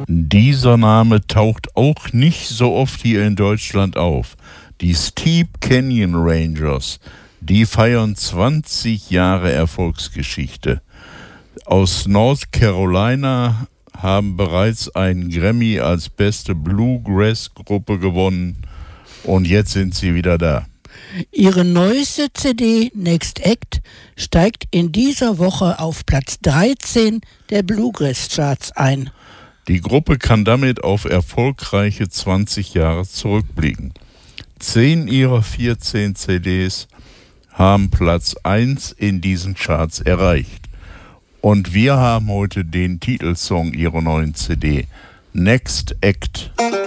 Dieser Name taucht auch nicht so oft hier in Deutschland auf. Die Steep Canyon Rangers, die feiern 20 Jahre Erfolgsgeschichte. Aus North Carolina haben bereits einen Grammy als beste Bluegrass-Gruppe gewonnen und jetzt sind sie wieder da. Ihre neueste CD Next Act steigt in dieser Woche auf Platz 13 der Bluegrass-Charts ein. Die Gruppe kann damit auf erfolgreiche 20 Jahre zurückblicken. 10 ihrer 14 CDs haben Platz 1 in diesen Charts erreicht. Und wir haben heute den Titelsong ihrer neuen CD, Next Act.